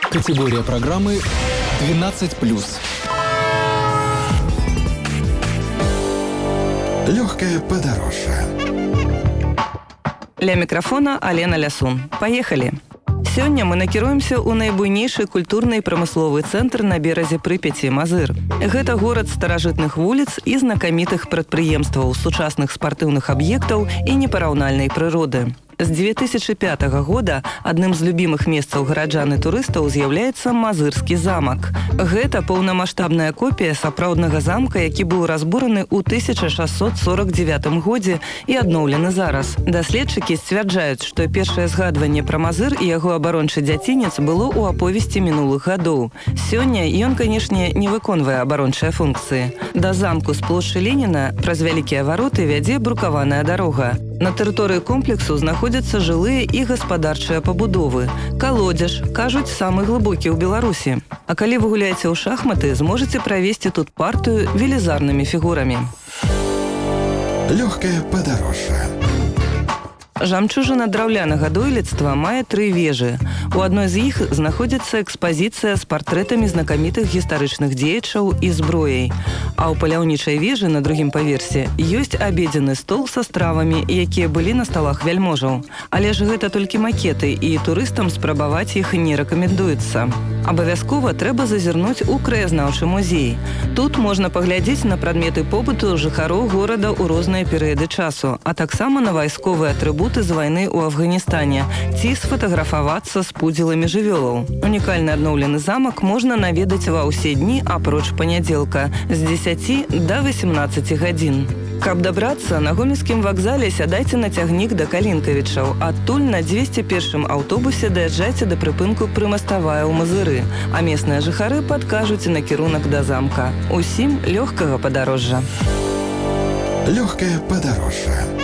Категория программы 12+. Легкое подорожье. Ля мікрафона Алена Лясун. Паехалі! Сёння мы накіруемся ў найбуйнейшы культурны і прамысловы цэнтр на беразе Прыпяці – Мазыр. Гэта горад старажытных вуліц і знакамітых прадпрыемстваў, сучасных спартыўных аб'ектаў і непараўнальнай прыроды. З 2005 года адным з любімых месцаў гараджан і турыстаў з'яўляецца Мазырскі замак. Гэта паўнамаштабная копія сапраўднага замка, які быў разбураны ў 1649 годзе і адноўлены зараз. Даследчыкі сцвярджаюць, што першае згадванне пра Мазыр і яго абарончы дзяцінец было ў аповесці мінулых гадоў. Сёння ён, канешне, не выконвае абарончыя функцыі. Да замку з плошчы Леніна праз вялікія вароты вядзе брукаваная дарога. На тэрыторыі комплексу знаходзяцца жылыя і гаспадарчыя пабудовы. Калодзеж, кажуць, самы глыбокі ў Беларусі. А калі вы гуляеце ў шахматы, зможаце правесці тут партыю велізарнымі фігурамі. Легкое подорожье. Жамчужына драўлянага дойлідства мае 3 вежы. У адной з іх знаходзіцца экспазіцыя з партрэтамі знакамітых гістарычных дзеячаў і зброяй. А ў паляўнічай вежы на другім паверсе ёсць абедзены стол са стравамі, якія былі на сталах вяльможаў. Але ж гэта толькі макеты, і турыстам спрабаваць іх не рэкамендуецца. Абавязкова трэба зазірнуць у краязнаўчы музей. Тут можна паглядзець на прадметы побыту жыхароў горада ў розныя перыяды часу, а таксама на вайсковыя атрыбуты з вайны ў Афганістане ці сфатаграфавацца з пудзіламі жывёлаў. Унікальны адноўлены замак можна наведаць ва ўсе дні апроч панядзелка з 10 да 18 гадзін. Каб дабрацца, на гомельскім вакзале сядайце на цягнік да Калінкавічаў. Адтуль на 201 аўтобусе даязджайце да прыпынку Прымаставая ў Мазыры, а местныя жыхары падкажуць накірунак да замка. Усім лёгкага падарожжа. Легкое подорожье.